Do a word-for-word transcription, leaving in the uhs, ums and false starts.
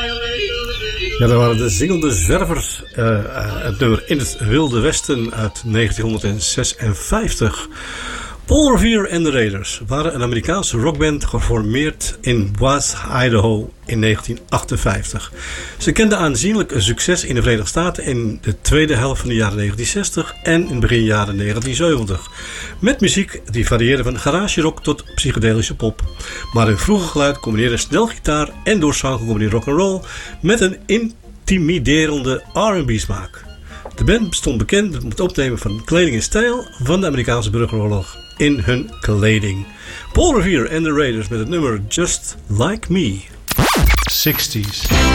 Ja, dat waren de zingende zwervers. Uh, uh, het nummer In het Wilde Westen uit negentienhonderdzesenvijftig. Paul Revere en de Raiders waren een Amerikaanse rockband geformeerd in Boise, Idaho in negentien achtenvijftig. Ze kenden aanzienlijk een succes in de Verenigde Staten in de tweede helft van de jaren negentien zestig en in begin jaren negentien zeventig. Met muziek die varieerde van garage rock tot psychedelische pop. Maar hun vroege geluid combineerde snel gitaar en door zang gecombineerd rock'n'roll met een intimiderende R en B smaak. De band bestond bekend met het opnemen van kleding en stijl van de Amerikaanse burgeroorlog in hun kleding. Paul Revere en de Raiders met het nummer Just Like Me. zestig's.